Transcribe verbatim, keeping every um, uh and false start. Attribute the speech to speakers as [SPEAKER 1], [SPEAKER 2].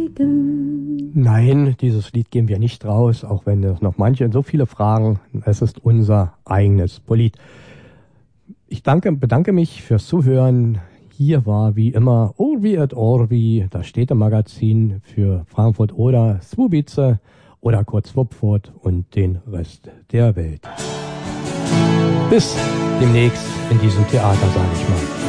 [SPEAKER 1] Regen.
[SPEAKER 2] Nein, dieses Lied geben wir nicht raus, auch wenn es noch manche so viele fragen. Es ist unser eigenes Lied. Ich danke, bedanke mich fürs Zuhören. Hier war wie immer Orbi et Orbi, das Städtemagazin für Frankfurt oder Słubice oder kurz Wupfurt und den Rest der Welt. Bis demnächst in diesem Theater, sage ich mal.